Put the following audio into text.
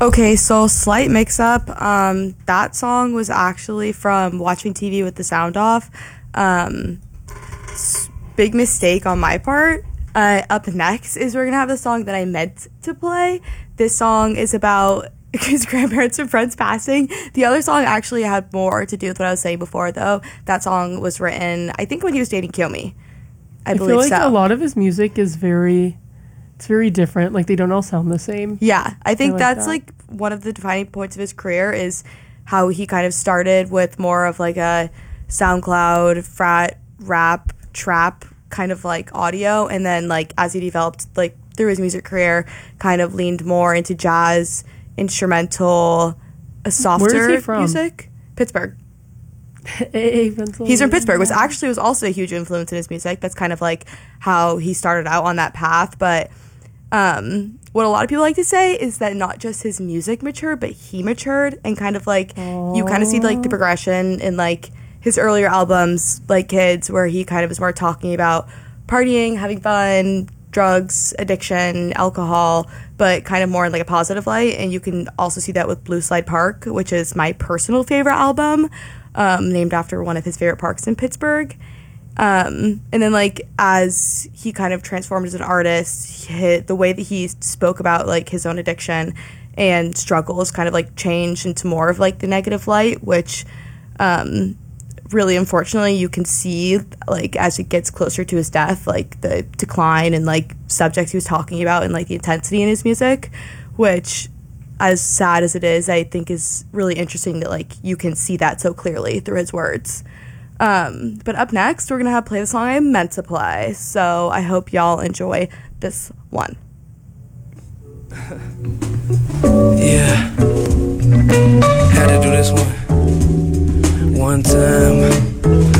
Okay, so slight mix up. That song was actually from watching TV with the sound off. Um, Big mistake on my part. Up next is we're gonna have the song that I meant to play. This song is about his grandparents and friends passing. The other song actually had more to do with what I was saying before, though. That song was written, I think, when he was dating Kiyomi. I believe feel like so. a lot of his music is it's very different. Like, they don't all sound the same. Yeah, I think that's that. like one of the defining points of his career is how he kind of started with more of like a SoundCloud, frat, rap, trap kind of like audio, and then like as he developed like through his music career, kind of leaned more into jazz, instrumental, a softer Where is he from? music. Pittsburgh. Pennsylvania. He's from Pittsburgh, which actually was also a huge influence in his music. That's kind of like how he started out on that path. But what a lot of people like to say is that not just his music matured, but he matured, and kind of like you kind of see like the progression in like his earlier albums, like Kids, where he kind of is more talking about partying, having fun, drugs, addiction, alcohol, but kind of more in like a positive light. And you can also see that with Blue Slide Park, which is my personal favorite album, named after one of his favorite parks in Pittsburgh. And then like as he kind of transformed as an artist, the way that he spoke about like his own addiction and struggles kind of like changed into more of like the negative light, which really unfortunately you can see like as it gets closer to his death, like the decline and like subjects he was talking about and like the intensity in his music, which, as sad as it is, I think is really interesting that like you can see that so clearly through his words. But up next, we're going to play the song I meant to play. So I hope y'all enjoy this one. Yeah. Had to do this one time.